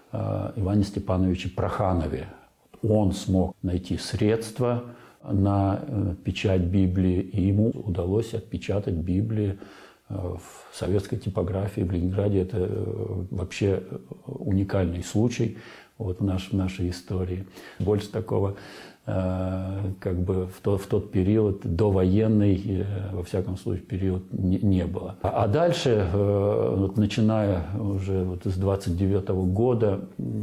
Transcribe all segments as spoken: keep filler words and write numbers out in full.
Иване Степановиче Проханове. Он смог найти средства на печать Библии, и ему удалось отпечатать Библию в советской типографии в Ленинграде. Это вообще уникальный случай вот в, наш, в нашей истории. Больше такого как бы в тот, в тот период, довоенный, во всяком случае, период не, не было. А дальше, вот, начиная уже вот с двадцать девятого года,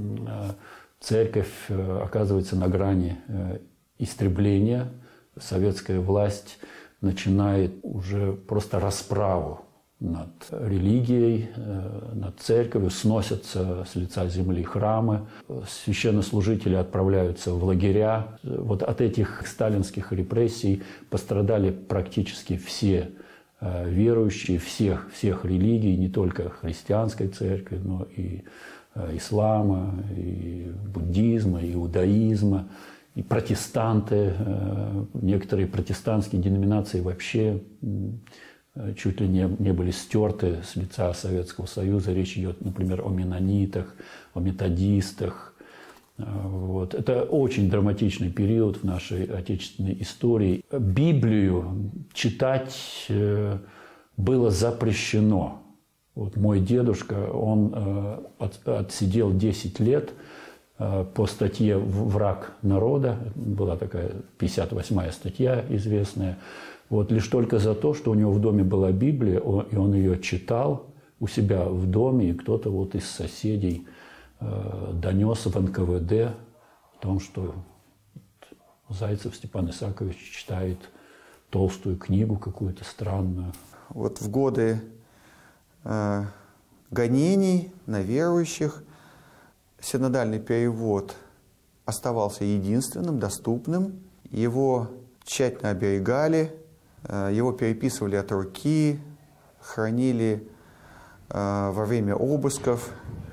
церковь оказывается на грани истребления. Советская власть начинает уже просто расправу над религией, над церковью, сносятся с лица земли храмы, священнослужители отправляются в лагеря. Вот от этих сталинских репрессий пострадали практически все верующие всех, всех религий, не только христианской церкви, но и ислама, и буддизма, и иудаизма, и протестанты. Некоторые протестантские деноминации вообще чуть ли не, не были стерты с лица Советского Союза. Речь идет, например, о менонитах, о методистах. Вот. Это очень драматичный период в нашей отечественной истории. Библию читать было запрещено. Вот мой дедушка, он отсидел десять лет по статье «Враг народа». Была такая пятьдесят восьмая статья известная. Вот лишь только за то, что у него в доме была Библия, и он ее читал у себя в доме, и кто-то вот из соседей э, донес в эн ка вэ дэ о том, что Зайцев Степан Исаакович читает толстую книгу какую-то странную. Вот в годы э, гонений на верующих синодальный перевод оставался единственным, доступным. Его тщательно оберегали, его переписывали от руки, хранили во время обысков,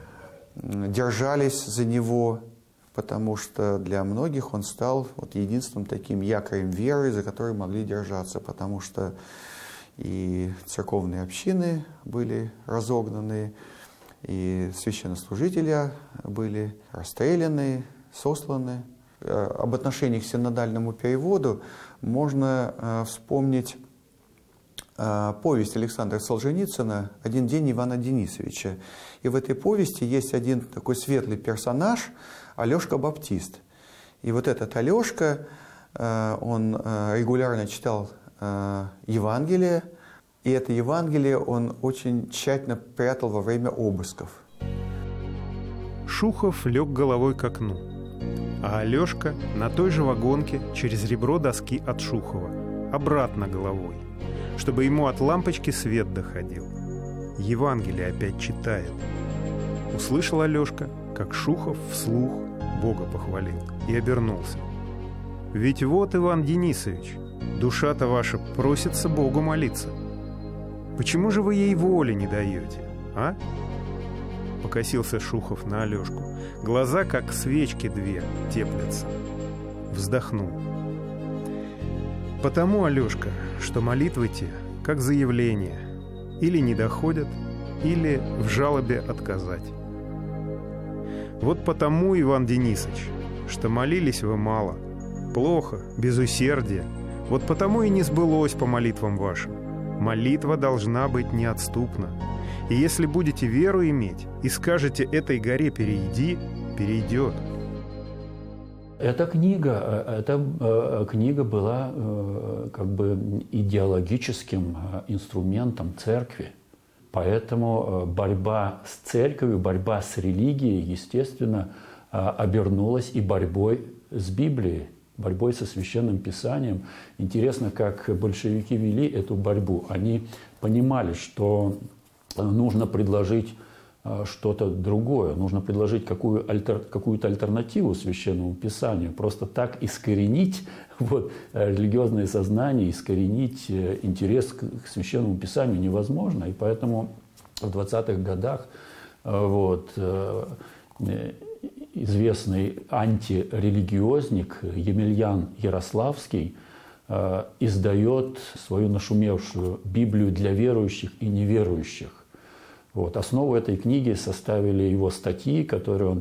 держались за него, потому что для многих он стал вот единственным таким якорем веры, за который могли держаться, потому что и церковные общины были разогнаны, и священнослужители были расстреляны, сосланы. Об отношениях к синодальному переводу можно э, вспомнить э, повесть Александра Солженицына «Один день Ивана Денисовича». И в этой повести есть один такой светлый персонаж – Алешка Баптист. И вот этот Алешка, э, он э, регулярно читал э, Евангелие, и это Евангелие он очень тщательно прятал во время обысков. Шухов лег головой к окну, а Алешка на той же вагонке через ребро доски от Шухова, обратно головой, чтобы ему от лампочки свет доходил. Евангелие опять читает. Услышал Алешка, как Шухов вслух Бога похвалил, и обернулся. «Ведь вот, Иван Денисович, душа-то ваша просится Богу молиться. Почему же вы ей воли не даете, а?» Покосился Шухов на Алешку. Глаза, как свечки две, теплятся. Вздохнул. «Потому, Алешка, что молитвы те, как заявление, или не доходят, или в жалобе отказать. Вот потому, Иван Денисович, что молились вы мало, плохо, без усердия, вот потому и не сбылось по молитвам вашим. Молитва должна быть неотступна. И если будете веру иметь и скажете этой горе «перейди», перейдет». Эта книга, эта книга была как бы идеологическим инструментом церкви. Поэтому борьба с церковью, борьба с религией, естественно, обернулась и борьбой с Библией, борьбой со Священным Писанием. Интересно, как большевики вели эту борьбу. Они понимали, что нужно предложить что-то другое, нужно предложить какую альтер, какую-то альтернативу Священному Писанию. Просто так искоренить вот, религиозное сознание, искоренить интерес к, к Священному Писанию невозможно. И поэтому в двадцатых годах вот, известный антирелигиозник Емельян Ярославский издает свою нашумевшую Библию для верующих и неверующих. Вот. Основу этой книги составили его статьи, которые он